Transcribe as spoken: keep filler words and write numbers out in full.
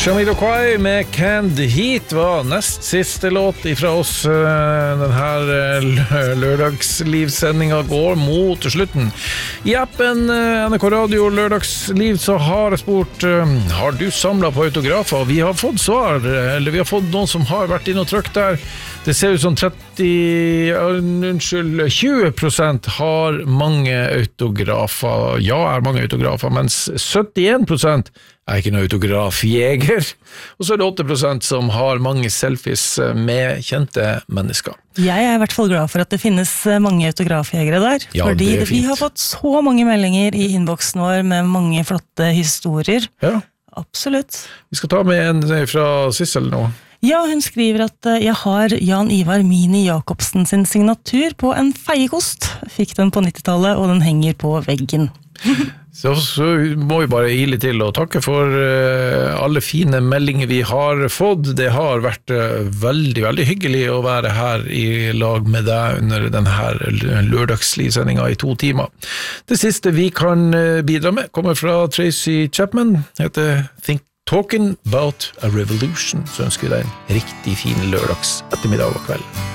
Jamiroquai med Canned Heat var nest siste låt fra oss. Den her lørdagslivsendingen går mot slutten. I appen N R K Radio Lørdagsliv så har jeg spurt, har du samlet på autografer? Vi har fått svar, eller vi har fått noen som har vært inn og trykt der. Det ser ut som tretti, unnskyld, tjue prosent har mange autografer. Ja, er mange autografer, mens syttien prosent er ikke noe autografjeger. Og så er det åtte prosent som har mange selfies med kjente mennesker. Jeg er i hvert fall glad for at det finnes mange autografjegere der, ja, fordi vi har fått så mange meldinger i innboksen vår med mange flotte historier. Ja. Absolutt. Vi skal ta med en fra Sissel nå. Ja, hun skriver at jeg har Jan Ivar Mini Jakobsen sin signatur på en feiekost. Fikk den på nittitallet, og den henger på veggen. Så, så må vi bare ile til og takke for uh, alle fine meldinger vi har fått. Det har vært uh, veldig, veldig hyggelig å være her i lag med deg under denne lørdagslivsendingen i to timer. Det siste vi kan uh, bidra med kommer fra Tracy Chapman, heter Think Talking About a Revolution, så ønsker vi deg en riktig fin lørdags ettermiddag og kveld.